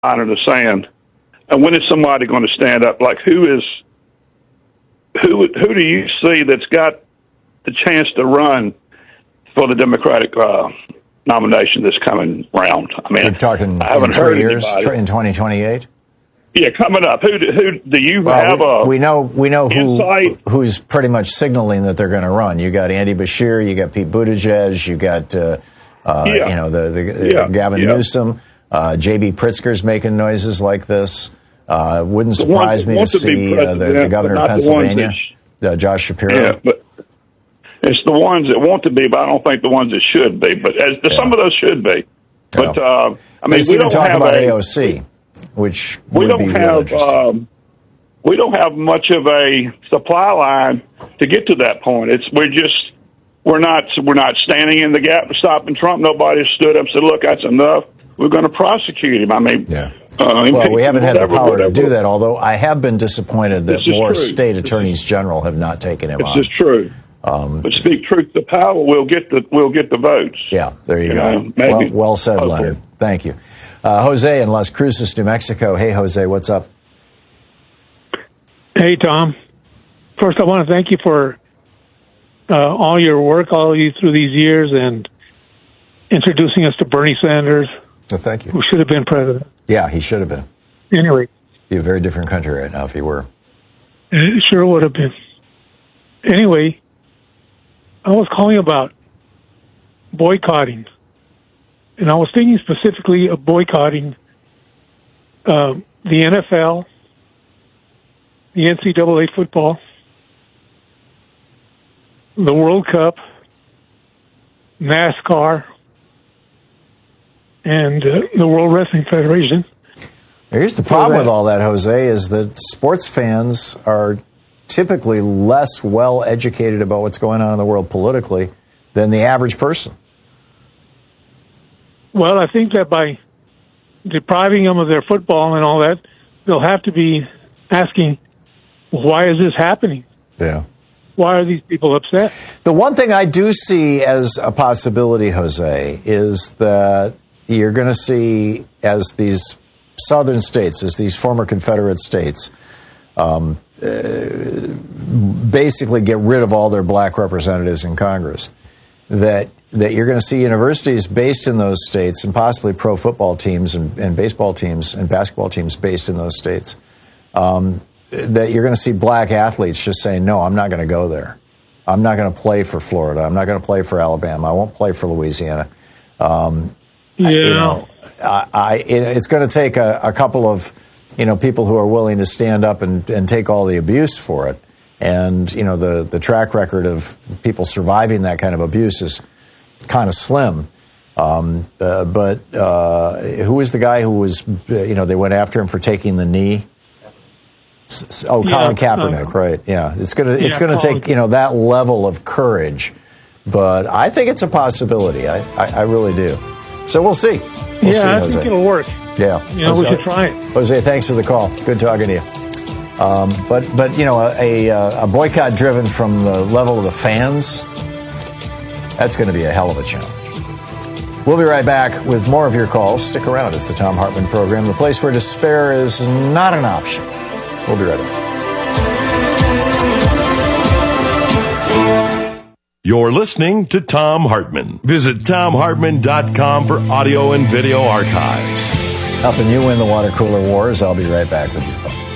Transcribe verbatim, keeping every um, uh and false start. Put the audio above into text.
line in the sand. And when is somebody going to stand up? Like, who is who? Who do you see that's got the chance to run for the Democratic uh, nomination this coming round? I mean, you're talking I haven't in three heard years anybody. in twenty twenty-eight. Yeah, coming up. Who? Do, who do you well, have? We, a we know we know who insight? who's pretty much signaling that they're going to run. You got Andy Beshear, you got Pete Buttigieg, you got uh, uh, yeah. you know the, the yeah. uh, Gavin yeah. Newsom, uh, J B Pritzker's making noises like this. Uh, wouldn't The surprise me to to see uh, the, the governor of Pennsylvania, uh, Josh Shapiro. Yeah, but it's the ones that want to be, but I don't think the ones that should be. But as, yeah. some of those should be. But yeah. uh, I mean, Let's we even don't talk have about a, A O C, which we would don't be real have interesting. um, we don't have much of a supply line to get to that point. It's we're just we're not we're not standing in the gap to stopping Trump. Nobody stood up and said, "Look, that's enough. We're going to prosecute him." I mean, yeah. Uh, well, we haven't had the power whatever. to do that, although I have been disappointed that more true. state attorneys general have not taken him this on. This is true. Um, but speak truth to power, we'll get the we'll get the votes. Yeah, there you, you go. Know, maybe, well, well said, hopefully. Leonard. Thank you. Uh, Jose in Las Cruces, New Mexico. Hey, Jose, what's up? Hey, Tom. First, I want to thank you for uh, all your work all you through these years and introducing us to Bernie Sanders. Well, thank you. Who should have been president. Yeah, he should have been. Anyway. Be a very different country right now if he were. It sure would have been. Anyway, I was calling about boycotting. And I was thinking specifically of boycotting uh, the N F L, the N C double A football, the World Cup, NASCAR, and uh, the World Wrestling Federation. Here's the problem with all that, Jose, is that sports fans are typically less well educated about what's going on in the world politically than the average person. Well, I think that by depriving them of their football and all that, they'll have to be asking, why is this happening? Yeah. Why are these people upset? The one thing I do see as a possibility, Jose, is that you're going to see as these southern states, as these former Confederate states, um, uh, basically get rid of all their black representatives in Congress, that that you're going to see universities based in those states and possibly pro football teams and, and baseball teams and basketball teams based in those states, um, that you're going to see black athletes just saying, no, I'm not going to go there. I'm not going to play for Florida. I'm not going to play for Alabama. I won't play for Louisiana. Um, yeah. I, you know, I, I, it, it's going to take a, a couple of, you know, people who are willing to stand up and, and take all the abuse for it. And, you know, the, the track record of people surviving that kind of abuse is kind of slim. Um, uh, but uh, who was the guy who was, you know, they went after him for taking the knee? S- oh, yeah, Colin Kaepernick, uh, right? Yeah, it's gonna it's yeah, gonna Colin. take, you know, that level of courage. But I think it's a possibility. I, I, I really do. So we'll see. We'll yeah, see, I Jose. think it'll work. Yeah, you know, Jose, we should try it. Jose, thanks for the call. Good talking to you. Um, but but you know, a, a, a boycott driven from the level of the fans, that's going to be a hell of a challenge. We'll be right back with more of your calls. Stick around. It's the Thom Hartmann Program, the place where despair is not an option. We'll be right back. You're listening to Thom Hartmann. Visit Thom Hartmann dot com for audio and video archives. Helping you win the water cooler wars. I'll be right back with you, folks.